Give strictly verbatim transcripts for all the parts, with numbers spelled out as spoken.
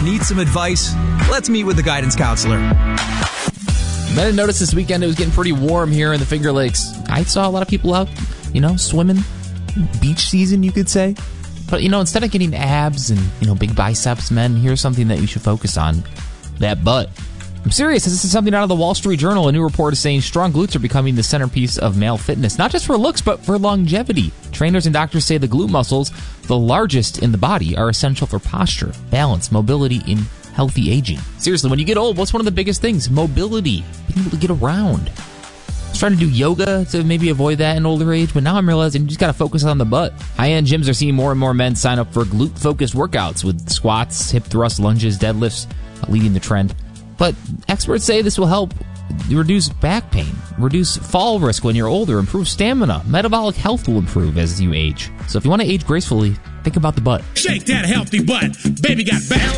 Need some advice? Let's meet with the guidance counselor. I didn't notice this weekend it was getting pretty warm here in the Finger Lakes. I saw a lot of people out, you know, swimming. Beach season, you could say. But, you know, instead of getting abs and, you know, big biceps, men, here's something that you should focus on. That butt. I'm serious. This is something out of the Wall Street Journal. A new report is saying strong glutes are becoming the centerpiece of male fitness, not just for looks, but for longevity. Trainers and doctors say the glute muscles, the largest in the body, are essential for posture, balance, mobility, and healthy aging. Seriously, when you get old, what's one of the biggest things? Mobility. Being able to get around. I was trying to do yoga to maybe avoid that in older age, but now I'm realizing you just got to focus on the butt. High-end gyms are seeing more and more men sign up for glute-focused workouts with squats, hip thrusts, lunges, deadlifts leading the trend. But experts say this will help reduce back pain, reduce fall risk when you're older, improve stamina. Metabolic health will improve as you age. So if you want to age gracefully, think about the butt. Shake that healthy butt. Baby got back.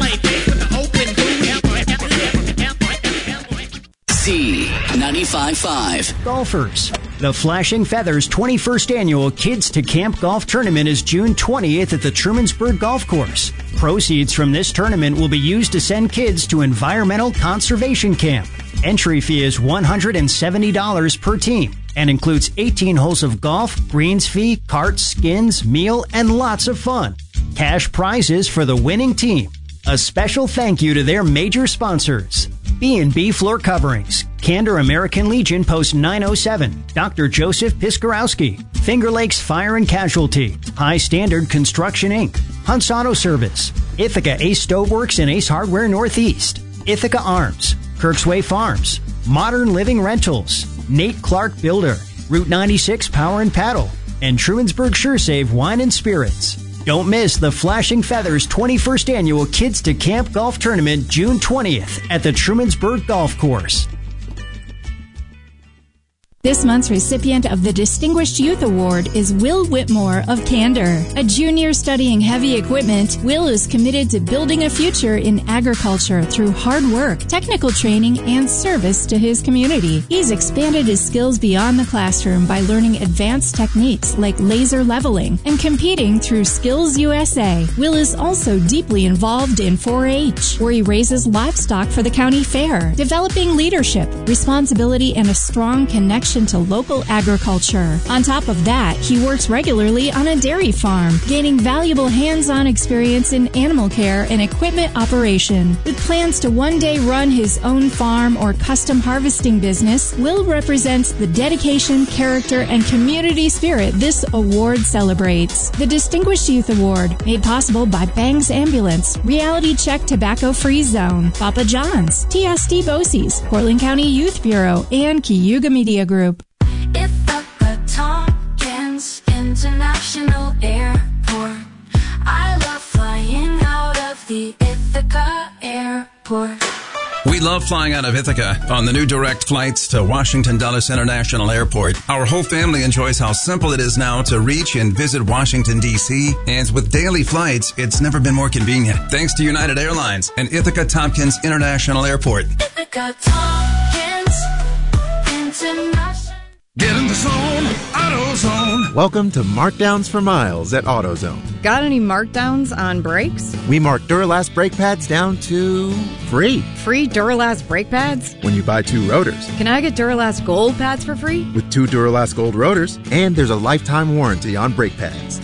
Z ninety-five point five. Golfers. The Flashing Feathers twenty-first Annual Kids to Camp Golf Tournament is June twentieth at the Trumansburg Golf Course. Proceeds from this tournament will be used to send kids to Environmental Conservation Camp. Entry fee is one hundred seventy dollars per team and includes eighteen holes of golf, greens fee, carts, skins, meal, and lots of fun. Cash prizes for the winning team. A special thank you to their major sponsors. B and B Floor Coverings, Candor American Legion Post nine oh seven, Doctor Joseph Piskarowski, Finger Lakes Fire and Casualty, High Standard Construction Incorporated, Hunt's Auto Service, Ithaca Ace Stoveworks and Ace Hardware Northeast, Ithaca Arms, Kirksway Farms, Modern Living Rentals, Nate Clark Builder, Route ninety-six Power and Paddle, and Trumansburg SureSave Wine and Spirits. Don't miss the Flashing Feathers twenty-first Annual Kids to Camp Golf Tournament June twentieth at the Trumansburg Golf Course. This month's recipient of the Distinguished Youth Award is Will Whitmore of Candor. A junior studying heavy equipment, Will is committed to building a future in agriculture through hard work, technical training, and service to his community. He's expanded his skills beyond the classroom by learning advanced techniques like laser leveling and competing through Skills U S A. Will is also deeply involved in four H, where he raises livestock for the county fair, developing leadership, responsibility, and a strong connection to local agriculture. On top of that, he works regularly on a dairy farm, gaining valuable hands-on experience in animal care and equipment operation. With plans to one day run his own farm or custom harvesting business, Will represents the dedication, character, and community spirit this award celebrates. The Distinguished Youth Award, made possible by Bangs Ambulance, Reality Check Tobacco Free Zone, Papa John's, T S D Bosie's, Portland County Youth Bureau, and Cayuga Media Group. Ithaca Tompkins International Airport. I love flying out of the Ithaca Airport. We love flying out of Ithaca on the new direct flights to Washington Dulles International Airport. Our whole family enjoys how simple it is now to reach and visit Washington, D C, and with daily flights, it's never been more convenient. Thanks to United Airlines and Ithaca Tompkins International Airport. Ithaca Tompkins International. Get in the zone, AutoZone. Welcome to Markdowns for Miles at AutoZone. Got any markdowns on brakes? We mark Duralast brake pads down to free. Free Duralast brake pads? When you buy two rotors. Can I get Duralast Gold pads for free? With two Duralast Gold rotors, and there's a lifetime warranty on brake pads.